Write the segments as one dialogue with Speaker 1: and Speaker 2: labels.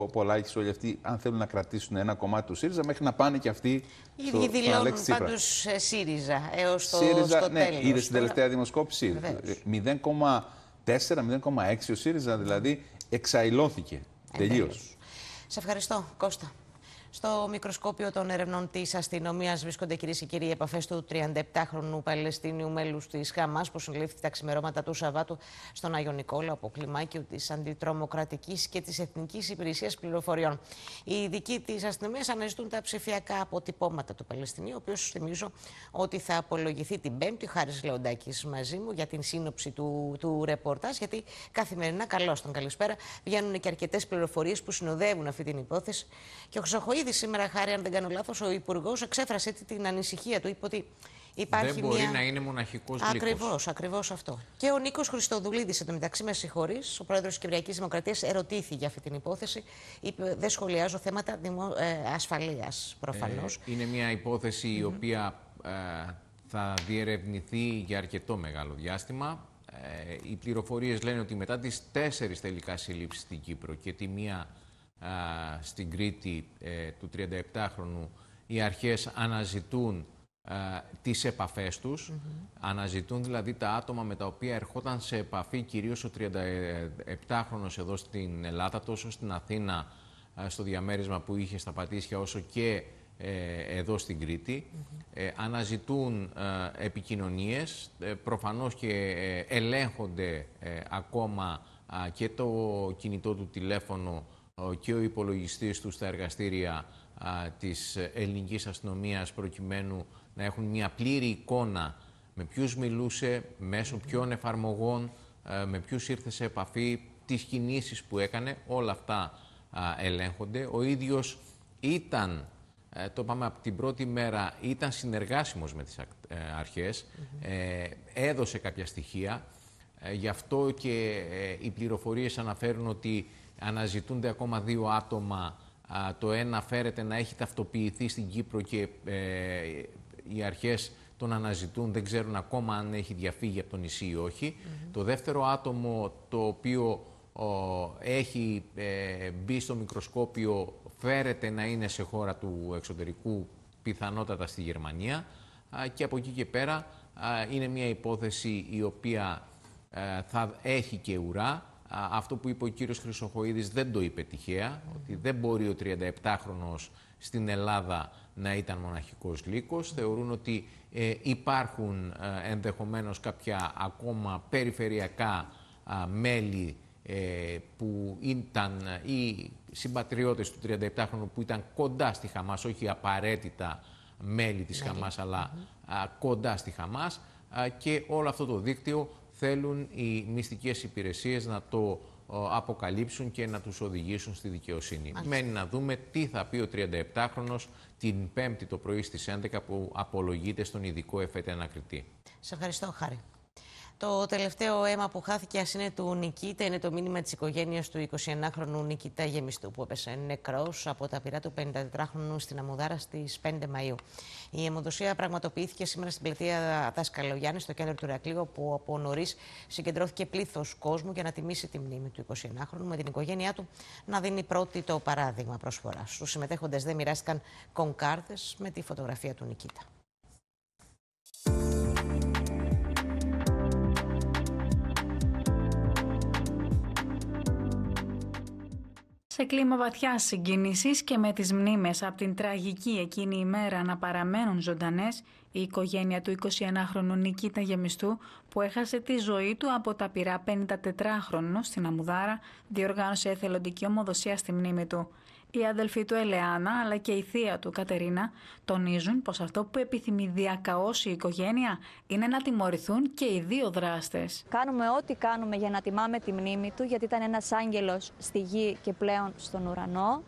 Speaker 1: Πολάκης, όλοι αυτοί, αν θέλουν να κρατήσουν ένα κομμάτι του ΣΥΡΙΖΑ, μέχρι να πάνε και αυτοί στο Αλέξη Τσίπρα.
Speaker 2: Δηλώνουν πάντως ΣΥΡΙΖΑ έως το
Speaker 1: ΣΥΡΙΖΑ, ναι,
Speaker 2: τέλος.
Speaker 1: είδε στην τελευταία δημοσκόπηση. 0,4-0,6 ο ΣΥΡΙΖΑ, δηλαδή εξαϊλώθηκε τελείως.
Speaker 2: Σε ευχαριστώ, Κώστα. Στο μικροσκόπιο των ερευνών της αστυνομίας βρίσκονται, κυρίες και κύριοι, οι επαφές του 37χρονου Παλαιστίνιου μέλους της Χαμάς, που συλλήφθη τα ξημερώματα του Σαββάτου στον Άγιο Νικόλαο από κλιμάκιο της Αντιτρομοκρατικής και της Εθνικής Υπηρεσίας Πληροφοριών. Οι ειδικοί της αστυνομίας αναζητούν τα ψηφιακά αποτυπώματα του Παλαιστινίου, ο οποίος, θυμίζω, ότι θα απολογηθεί την Πέμπτη. Ο Χάρης Λεοντάκης μαζί μου για την σύνοψη του ρεπορτάζ, γιατί καθημερινά, καλώς τον καλησπέρα, βγαίνουν και αρκετές πληροφορίες που συνοδεύουν αυτή την υπόθεση. Και ο Χρυσοχοΐδης σήμερα, Χάρη, αν δεν κάνω λάθος, ο Υπουργός εξέφρασε την ανησυχία του. Είπε ότι υπάρχει
Speaker 3: δεν μπορεί να είναι μοναχικός λύκος.
Speaker 2: Ακριβώς αυτό. Και ο Νίκος Χριστοδουλίδης, εντωμεταξύ, με συγχωρείς, ο πρόεδρος της Κυπριακής Δημοκρατίας, ερωτήθηκε για αυτή την υπόθεση. Είπε: δεν σχολιάζω θέματα ασφαλείας, προφανώς.
Speaker 3: Είναι μια υπόθεση η οποία θα διερευνηθεί για αρκετό μεγάλο διάστημα. Οι πληροφορίες λένε ότι μετά τις 4 τελικά συλλήψεις στην Κύπρο και τη μία στην Κρήτη του 37χρονου, οι αρχές αναζητούν τις επαφές τους, αναζητούν δηλαδή τα άτομα με τα οποία ερχόταν σε επαφή, κυρίως ο 37χρονος εδώ στην Ελλάδα, τόσο στην Αθήνα στο διαμέρισμα που είχε στα Πατήσια, όσο και εδώ στην Κρήτη. Αναζητούν επικοινωνίες, προφανώς και ελέγχονται ακόμα και το κινητό του τηλέφωνο και ο υπολογιστής του στα εργαστήρια της ελληνικής αστυνομίας, προκειμένου να έχουν μια πλήρη εικόνα με ποιους μιλούσε, μέσω ποιων εφαρμογών, με ποιους ήρθε σε επαφή, τις κινήσεις που έκανε. Όλα αυτά ελέγχονται. Ο ίδιος ήταν, το είπαμε από την πρώτη μέρα, ήταν συνεργάσιμος με τις αρχές, έδωσε κάποια στοιχεία. Γι' αυτό και οι πληροφορίες αναφέρουν ότι αναζητούνται ακόμα 2 άτομα. Το ένα φέρεται να έχει ταυτοποιηθεί στην Κύπρο και οι αρχές τον αναζητούν, δεν ξέρουν ακόμα αν έχει διαφύγει από το νησί ή όχι. Το δεύτερο άτομο, το οποίο έχει μπει στο μικροσκόπιο, φέρεται να είναι σε χώρα του εξωτερικού, πιθανότατα στη Γερμανία. Και από εκεί και πέρα είναι μια υπόθεση η οποία θα έχει και ουρά. Αυτό που είπε ο κύριος Χρυσοχοΐδης δεν το είπε τυχαία, ότι δεν μπορεί ο 37χρονος στην Ελλάδα να ήταν μοναχικός λύκος. Θεωρούν ότι υπάρχουν ενδεχομένως κάποια ακόμα περιφερειακά μέλη που ήταν οι συμπατριώτες του 37χρονου που ήταν κοντά στη Χαμάς, όχι απαραίτητα μέλη της Χαμάς, αλλά κοντά στη Χαμάς, και όλο αυτό το δίκτυο θέλουν οι μυστικές υπηρεσίες να το αποκαλύψουν και να τους οδηγήσουν στη δικαιοσύνη. Μένει να δούμε τι θα πει ο 37χρονος την Πέμπτη το πρωί στις 11 που απολογείται στον ειδικό εφέτη ανακριτή.
Speaker 2: Σε ευχαριστώ, Χάρη. Το τελευταίο αίμα που χάθηκε, ας είναι του Νικήτα, είναι το μήνυμα της οικογένειας του 21χρονου Νικήτα Γεμιστού, που έπεσε νεκρός από τα πυρά του 54χρονου στην Αμμουδάρα στις 5 Μαΐου. Η αιμοδοσία πραγματοποιήθηκε σήμερα στην πλατεία Δασκαλογιάννη, στο κέντρο του Ηρακλείου, όπου από νωρίς συγκεντρώθηκε πλήθος κόσμου για να τιμήσει τη μνήμη του 21χρονου, με την οικογένειά του να δίνει πρώτη το παράδειγμα προσφοράς. Τους συμμετέχοντες δεν μοιράστηκαν κονκάρδες με τη φωτογραφία του Νικήτα.
Speaker 4: Σε κλίμα βαθιάς συγκίνησης και με τις μνήμες από την τραγική εκείνη ημέρα να παραμένουν ζωντανές, η οικογένεια του 21χρονου Νικήτα Γεμιστού, που έχασε τη ζωή του από τα πυρά 54χρονου στην Αμμουδάρα, διοργάνωσε εθελοντική ομοδοσία στη μνήμη του. Η αδελφή του Ελεάνα, αλλά και η θεία του Κατερίνα, τονίζουν πως αυτό που επιθυμεί διακαώς η οικογένεια είναι να τιμωρηθούν και οι 2 δράστες.
Speaker 5: Κάνουμε ό,τι κάνουμε για να τιμάμε τη μνήμη του, γιατί ήταν ένας άγγελος στη γη και πλέον στον ουρανό.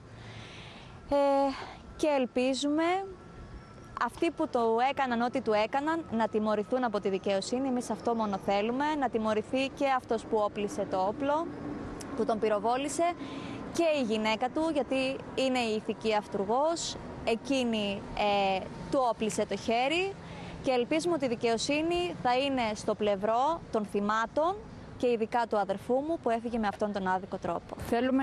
Speaker 5: Και ελπίζουμε αυτοί που το έκαναν ό,τι του έκαναν να τιμωρηθούν από τη δικαιοσύνη. Εμείς αυτό μόνο θέλουμε, να τιμωρηθεί και αυτός που όπλησε το όπλο, που τον πυροβόλησε, και η γυναίκα του, γιατί είναι η ηθική αυτουργός, εκείνη του όπλησε το χέρι, και ελπίζουμε ότι η δικαιοσύνη θα είναι στο πλευρό των θυμάτων και ειδικά του αδερφού μου που έφυγε με αυτόν τον άδικο τρόπο. Θέλουμε